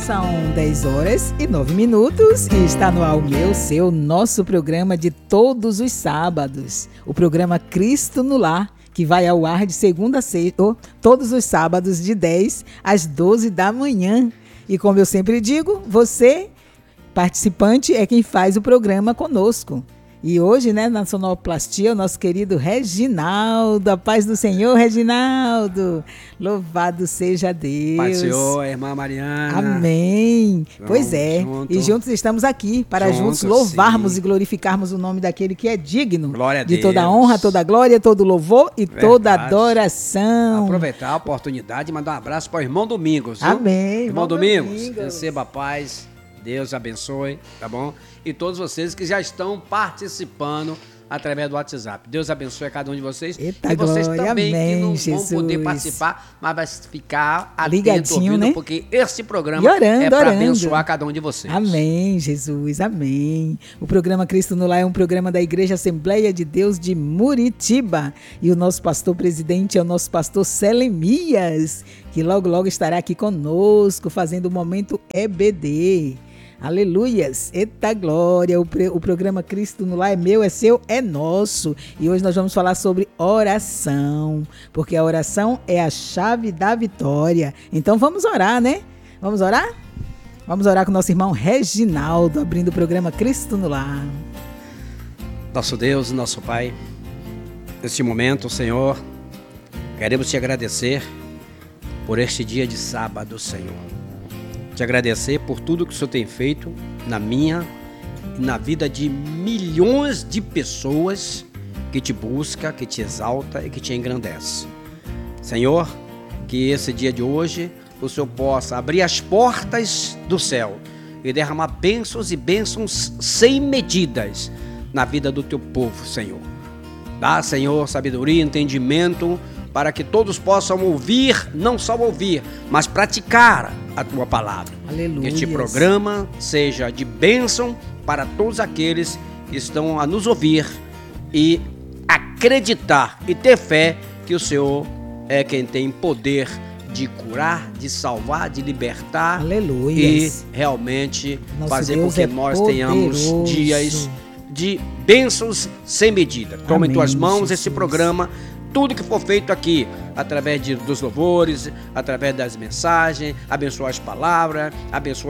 São 10h09 e está no ar o meu, seu, nosso programa de todos os sábados. O programa Cristo no Lar, que vai ao ar de segunda a sexta, todos os sábados de 10 às 12 da manhã. E como eu sempre digo, você, participante, é quem faz o programa conosco. E hoje, né, na sonoplastia, o nosso querido Reginaldo. A paz do Senhor, Reginaldo. Louvado seja Deus. Paz do Senhor, irmã Mariana. Amém. Vamos pois é. junto. E juntos estamos aqui para juntos louvarmos sim. E glorificarmos o nome daquele que é digno glória a de Deus. Toda a honra, toda a glória, todo o louvor e verdade. Toda a adoração. Aproveitar a oportunidade e mandar um abraço para o irmão Domingos. Viu? Amém. Irmão Domingos, receba a paz. Deus abençoe, tá bom? E todos vocês que já estão participando através do WhatsApp. Deus abençoe a cada um de vocês. Eita, e vocês glória, também amém, que não Jesus. vão poder participar, mas vai ficar ligadinho, ouvindo, né? Porque esse programa orando, é para abençoar cada um de vocês. Amém, Jesus, amém. O programa Cristo no Lar é um programa da Igreja Assembleia de Deus de Muritiba. E o nosso pastor presidente é o nosso pastor Selemias, que logo, logo estará aqui conosco, fazendo o momento EBD. Aleluias, eita glória, o programa Cristo no Lar é meu, é seu, é nosso. E hoje nós vamos falar sobre oração, porque a oração é a chave da vitória. Então vamos orar, né? Vamos orar? Vamos orar com o nosso irmão Reginaldo, abrindo o programa Cristo no Lar. Nosso Deus, nosso Pai, neste momento, Senhor, queremos te agradecer por este dia de sábado, Senhor. Te agradecer por tudo que o Senhor tem feito na minha e na vida de milhões de pessoas que te busca, que te exalta e que te engrandece. Senhor, que esse dia de hoje o Senhor possa abrir as portas do céu e derramar bênçãos e bênçãos sem medidas na vida do teu povo, Senhor. Dá, Senhor, sabedoria e entendimento para que todos possam ouvir, não só ouvir, mas praticar a tua palavra. Aleluia. Que este programa seja de bênção para todos aqueles que estão a nos ouvir e acreditar e ter fé que o Senhor é quem tem poder de curar, de salvar, de libertar. Aleluia. E realmente nosso fazer Deus com que é nós poderoso. tenhamos dias de bênçãos sem medida. Toma Amém, em tuas mãos Jesus. esse programa. Tudo que for feito aqui, através dos louvores, através das mensagens, abençoa as palavras, abençoa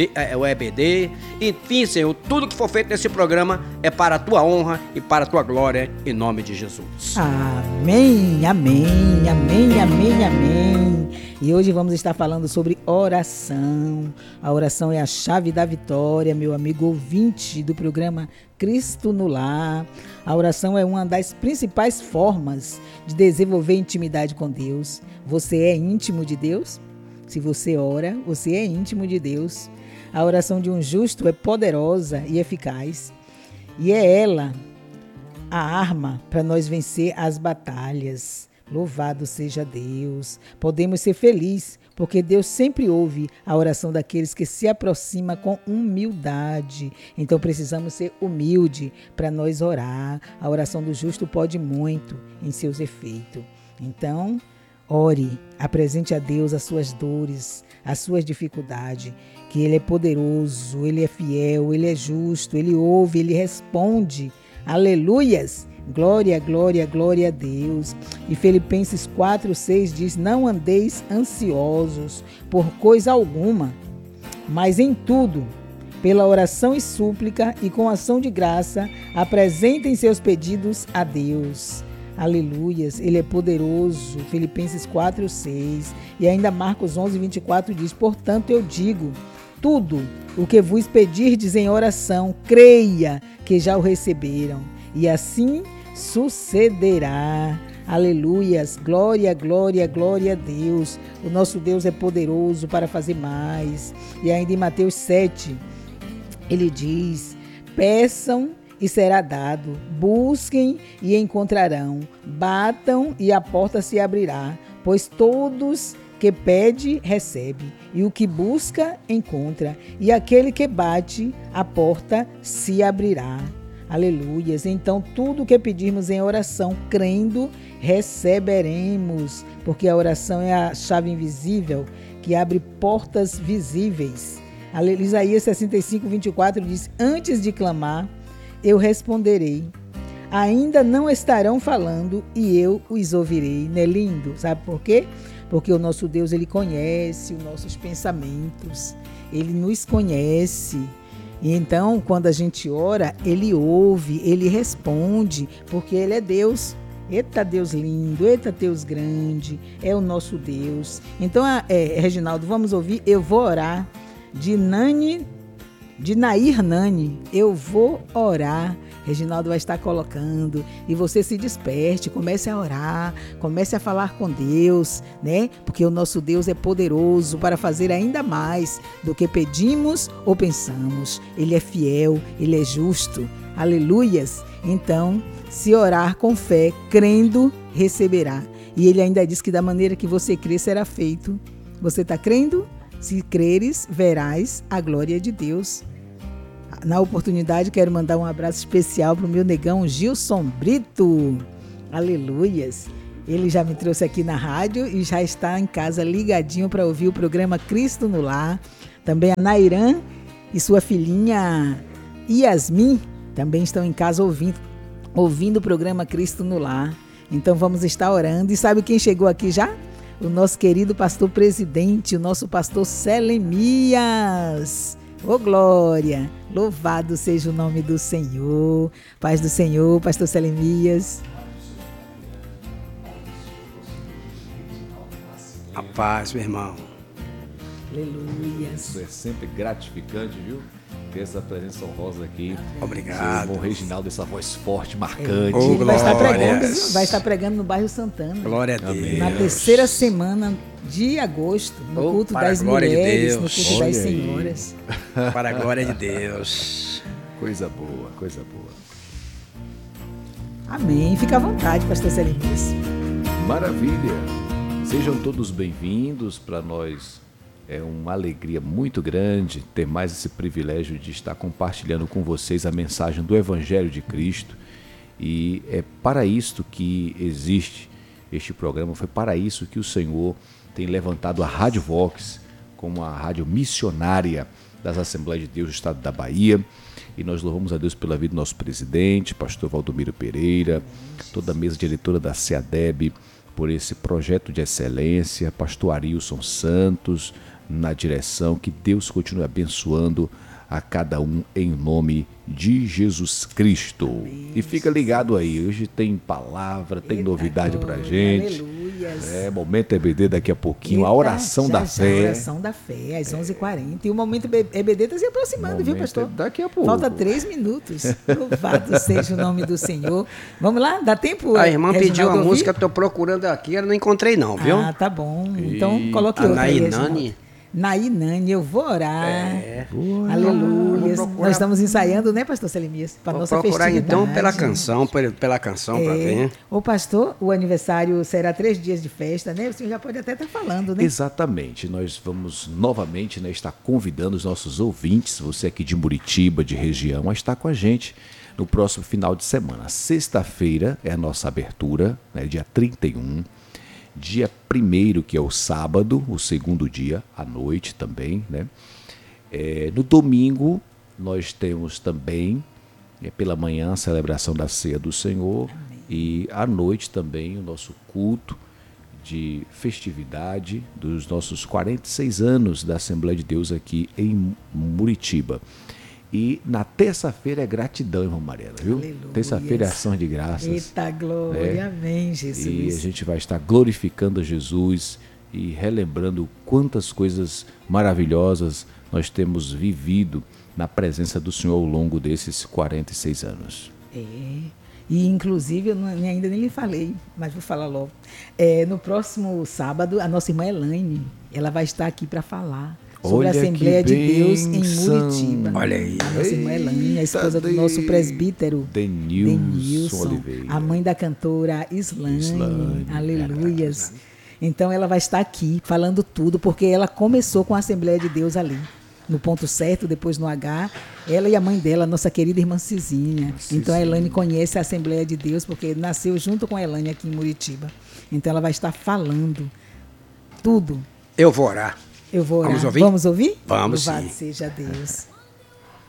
o EBD, enfim, Senhor, tudo que for feito nesse programa é para a tua honra e para a tua glória, em nome de Jesus. Amém, amém, amém, amém, amém. E hoje vamos estar falando sobre oração. A oração é a chave da vitória, meu amigo ouvinte do programa Cristo no Lar. A oração é uma das principais formas de desenvolver intimidade com Deus. Você é íntimo de Deus? Se você ora, você é íntimo de Deus. A oração de um justo é poderosa e eficaz. E é ela a arma para nós vencer as batalhas. Louvado seja Deus. Podemos ser felizes, porque Deus sempre ouve a oração daqueles que se aproximam com humildade. Então precisamos ser humildes para nós orar. A oração do justo pode muito em seus efeitos. Então, ore, apresente a Deus as suas dores, as suas dificuldades, que Ele é poderoso, Ele é fiel, Ele é justo, Ele ouve, Ele responde. Aleluias! Glória, glória, glória a Deus. E Filipenses 4:6 diz: não andeis ansiosos por coisa alguma, mas em tudo, pela oração e súplica e com ação de graça, apresentem seus pedidos a Deus. Aleluias, Ele é poderoso. Filipenses 4:6. E ainda Marcos 11:24 diz: portanto eu digo, tudo o que vos pedirdes em oração, creia que já o receberam, e assim sucederá. Aleluias, glória, glória, glória a Deus. O nosso Deus é poderoso para fazer mais. E ainda em Mateus 7, ele diz: peçam e será dado, busquem e encontrarão, batam e a porta se abrirá, pois todos que pede, recebe, e o que busca, encontra, e aquele que bate, a porta se abrirá. Aleluias. Então, tudo que pedirmos em oração, crendo, receberemos, porque a oração é a chave invisível que abre portas visíveis. Isaías 65, 24 diz: antes de clamar, eu responderei. Ainda não estarão falando e eu os ouvirei. Não é lindo? Sabe por quê? Porque o nosso Deus, ele conhece os nossos pensamentos. Ele nos conhece. E então, quando a gente ora, ele ouve, ele responde, porque ele é Deus. Eita Deus lindo, eita Deus grande, é o nosso Deus. Então, Reginaldo, vamos ouvir Eu Vou Orar, de Nair Nani. Eu vou orar. Reginaldo vai estar colocando e você se desperte, comece a orar, comece a falar com Deus, né? Porque o nosso Deus é poderoso para fazer ainda mais do que pedimos ou pensamos. Ele é fiel, ele é justo. Aleluias! Então, se orar com fé, crendo, receberá. E ele ainda diz que da maneira que você crê será feito. Você está crendo? Se creres, verás a glória de Deus. Na oportunidade, quero mandar um abraço especial para o meu negão Gilson Brito. Aleluias! Ele já me trouxe aqui na rádio e já está em casa ligadinho para ouvir o programa Cristo no Lar. Também a Nairã e sua filhinha Yasmin também estão em casa ouvindo o programa Cristo no Lar. Então vamos estar orando. E sabe quem chegou aqui já? O nosso querido pastor presidente, o nosso pastor Selemias. Ô glória, louvado seja o nome do Senhor. Paz do Senhor, pastor Selemias. A paz, meu irmão. Aleluia. Isso é sempre gratificante, viu? Ter essa presença honrosa aqui. Obrigado. Seu irmão Reginaldo, essa voz forte, marcante. Ele vai estar pregando no bairro Santana. Glória a Deus. Na terceira semana de agosto, no culto das mulheres, no culto das senhoras. Para a glória de Deus. Coisa boa, coisa boa. Amém. Fica à vontade, pastor Selemias. Maravilha. Sejam todos bem-vindos. Para nós é uma alegria muito grande ter mais esse privilégio de estar compartilhando com vocês a mensagem do Evangelho de Cristo. E é para isto que existe este programa, foi para isso que o Senhor tem levantado a Rádio Vox como a rádio missionária das Assembleias de Deus do Estado da Bahia. E nós louvamos a Deus pela vida do nosso presidente, pastor Valdomiro Pereira, toda a mesa diretora da CEADEB, por esse projeto de excelência, pastor Arilson Santos na direção. Que Deus continue abençoando a cada um em nome de Jesus Cristo. Amém. E fica ligado aí, hoje tem palavra, tem novidade pra gente. Aleluia. Momento EBD daqui a pouquinho, a oração da fé. A oração da fé, às 11h40. E o momento EBD está se aproximando, viu, pastor? Daqui a pouco. Falta 3 minutos. Louvado seja o nome do Senhor. Vamos lá? Dá tempo? A irmã pediu uma música, estou procurando aqui, eu não encontrei não, viu? Ah, tá bom. Então coloque outra aí. Nainani. Nainani, eu vou orar. Aleluia. Nós estamos ensaiando, né, pastor Selemias? Para nossa festividade. Vou procurar então pela canção para ver. Ô pastor, o aniversário será 3 dias de festa, né? O senhor já pode até estar falando, né? Exatamente. Nós vamos novamente, né, estar convidando os nossos ouvintes, você aqui de Muritiba, de região, a estar com a gente no próximo final de semana. Sexta-feira é a nossa abertura, né, dia 31. Dia 1º, que é o sábado, o segundo dia, à noite também, né? No domingo, nós temos também, pela manhã, a celebração da Ceia do Senhor. Amém. E à noite também o nosso culto de festividade dos nossos 46 anos da Assembleia de Deus aqui em Muritiba. E na terça-feira é gratidão, irmã Mariana, viu? Aleluia. Terça-feira é ação de graças. Eita glória, amém, Jesus. E a gente vai estar glorificando a Jesus e relembrando quantas coisas maravilhosas nós temos vivido na presença do Senhor ao longo desses 46 anos. E inclusive, eu ainda nem lhe falei, mas vou falar logo. No próximo sábado, a nossa irmã Elaine, ela vai estar aqui para falar sobre a Assembleia de Deus em Muritiba. Olha aí. A nossa irmã Elaine, a esposa do nosso presbítero Denilson Oliveira. A mãe da cantora Islane. Aleluias. Então ela vai estar aqui falando tudo, porque ela começou com a Assembleia de Deus ali, no ponto certo, depois no H. Ela e a mãe dela, nossa querida irmã Cizinha. Então a Elaine conhece a Assembleia de Deus, porque nasceu junto com a Elaine aqui em Muritiba. Então ela vai estar falando tudo. Eu vou orar. Eu vou orar. Vamos ouvir? Vamos ouvir? Vamos, Louvado sim. seja Deus.